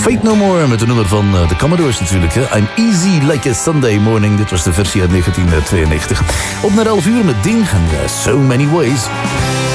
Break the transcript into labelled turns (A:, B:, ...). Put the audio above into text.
A: Fate No More met de nummer van de Commodores natuurlijk. Hè. I'm Easy Like a Sunday Morning. Dit was de versie uit 1992. Op naar 11 uur met Ding en So Many Ways.